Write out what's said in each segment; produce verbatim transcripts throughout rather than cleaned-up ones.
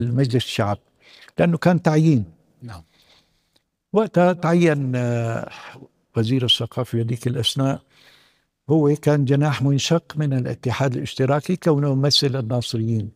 المجلس الشعب، لأنه كان تعيين. نعم. وقتها تعين آه، وزير الثقافة في ذيك الأثناء هو كان جناح منشق من الاتحاد الاشتراكي كونه ممثل الناصريين.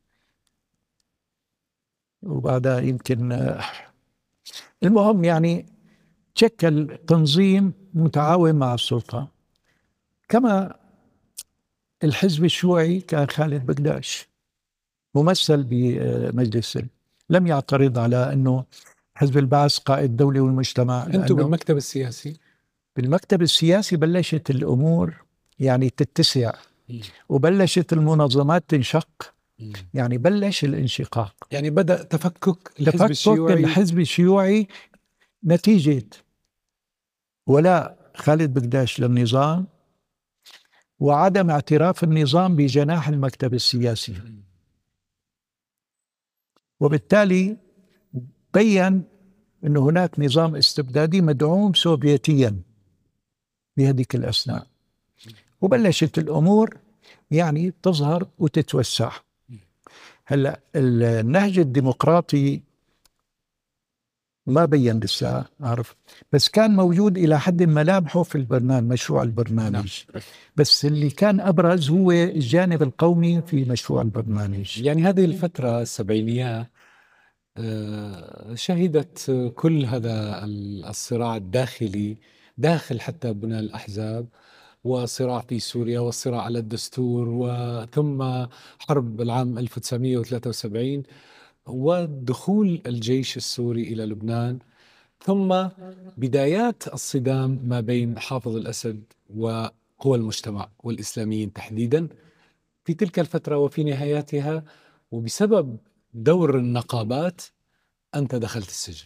وبعدها يمكن آه، المهم يعني شكل تنظيم متعاون مع السلطة. كما الحزب الشيوعي كان خالد بكداش ممثل بمجلس، لم يعترض على أنه حزب البعث قائد دولي والمجتمع. أنتم بالمكتب السياسي؟ بالمكتب السياسي بلشت الأمور يعني تتسع، وبلشت المنظمات تنشق، يعني بلش الانشقاق، يعني بدأ تفكك الحزب تفكك الشيوعي. الحزب الشيوعي نتيجة ولاء خالد بكداش للنظام وعدم اعتراف النظام بجناح المكتب السياسي. وبالتالي بيّن أن هناك نظام استبدادي مدعوم سوفيتيا بهذيك الأثناء، وبلشت الأمور يعني تظهر وتتوسع. هلا النهج الديمقراطي ما بين لسه أعرف، بس كان موجود إلى حد ملامحه في البرنامج، مشروع البرنامج. نعم. بس اللي كان أبرز هو الجانب القومي في مشروع البرنامج. يعني هذه الفترة السبعينية شهدت كل هذا الصراع الداخلي داخل حتى بناء الأحزاب، وصراع في سوريا، والصراع على الدستور، وثم حرب العام ألف وتسعمئة وثلاثة وسبعين، ودخول الجيش السوري إلى لبنان، ثم بدايات الصدام ما بين حافظ الأسد وقوى المجتمع والإسلاميين تحديدا في تلك الفترة وفي نهاياتها. وبسبب دور النقابات أنت دخلت السجن.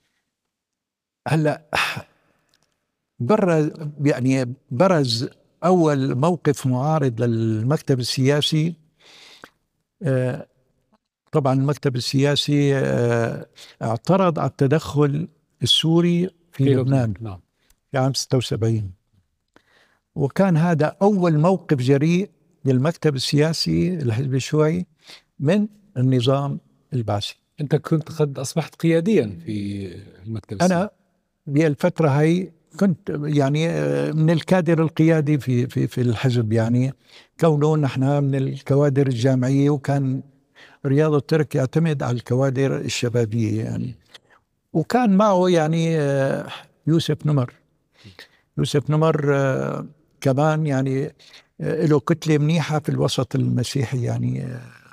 هلا برز يعني برز أول موقف معارض للمكتب السياسي. آه طبعا المكتب السياسي آه اعترض على التدخل السوري في, في لبنان, لبنان. نعم. في عام ستة وسبعين، وكان هذا أول موقف جريء للمكتب السياسي الحزب الشيوعي من النظام البعثي. أنت كنت قد أصبحت قياديا في المكتب السياسي. أنا بالفترة هاي كنت يعني من الكادر القيادي في في في الحزب، يعني كونه نحن من الكوادر الجامعية، وكان رياض الترك يعتمد على الكوادر الشبابية يعني. وكان معه يعني يوسف نمر يوسف نمر كمان يعني له كتلة منيحة في الوسط المسيحي يعني.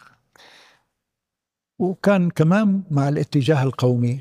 وكان كمان مع الاتجاه القومي،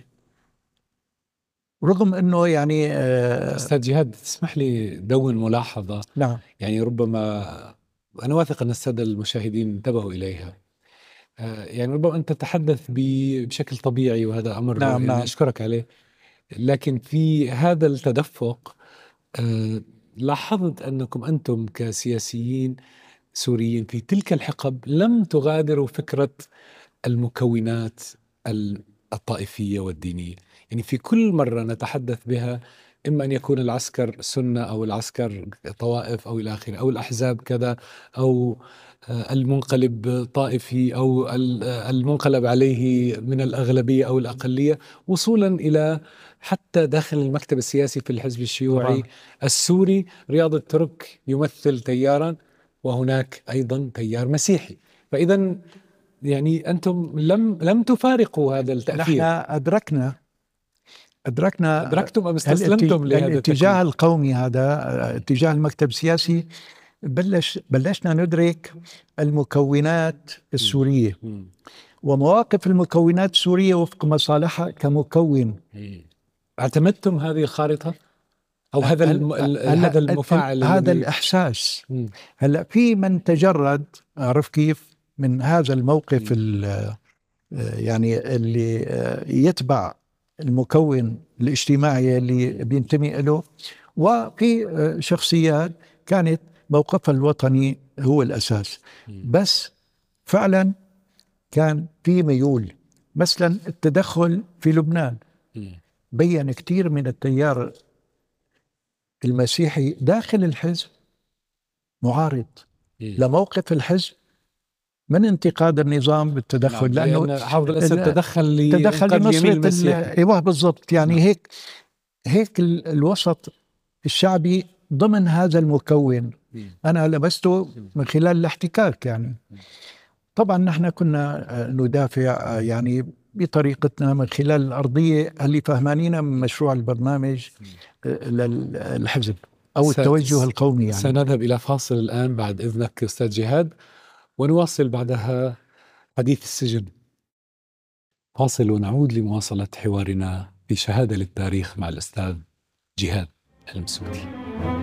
رغم أنه يعني أستاذ جهاد تسمح لي دون ملاحظة. نعم. يعني ربما أنا واثق أن السادة المشاهدين انتبهوا إليها. يعني ربما أنت تتحدث بشكل طبيعي وهذا أمر نعم يعني نعم. أشكرك عليه، لكن في هذا التدفق لاحظت أنكم أنتم كسياسيين سوريين في تلك الحقب لم تغادروا فكرة المكونات الطائفية والدينية. يعني في كل مرة نتحدث بها، إما أن يكون العسكر سنة أو العسكر طوائف أو إلى آخره، أو الأحزاب كذا، أو المنقلب طائفي، أو المنقلب عليه من الأغلبية أو الأقلية، وصولا إلى حتى داخل المكتب السياسي في الحزب الشيوعي طبعا. السوري رياض الترك يمثل تيارا، وهناك أيضا تيار مسيحي. فإذا يعني أنتم لم لم تفارقوا هذا التأثير. نحن أدركنا أدركنا أدركتم أم استسلمتم لهذا الاتجاه القومي هذا، اتجاه المكتب السياسي. بلش بلشنا ندرك المكونات السورية ومواقف المكونات السورية وفق مصالحها كمكون. اعتمدتم هذه الخارطة أو هذا الم... هذا المفاعل هذا الذي... الإحساس. هلا في من تجرد، أعرف كيف، من هذا الموقف يعني اللي يتبع المكون الاجتماعي اللي بينتمي له، وفي شخصيات كانت موقفها الوطني هو الأساس. بس فعلا كان في ميول. مثلا التدخل في لبنان بيّن كثير من التيار المسيحي داخل الحزب معارض لموقف الحزب من انتقاد النظام بالتدخل، نعم، لأنه لأن حافظ الأسد ال- تدخل تدخل لإنقاذ اليمين لنصرة ال- المسيحي. ايوه بالضبط. يعني نعم. هيك هيك ال- الوسط الشعبي ضمن هذا المكون أنا لمسته من خلال الاحتكاك. يعني طبعا نحن كنا آه، ندافع آه، يعني بطريقتنا من خلال الأرضية اللي فهمانينا من مشروع البرنامج آه، للحزب أو س- التوجه القومي. يعني سنذهب إلى فاصل الآن بعد إذنك أستاذ جهاد، ونواصل بعدها حديث السجن. فاصل ونعود لمواصلة حوارنا في شهادة للتاريخ مع الأستاذ جهاد المسوري.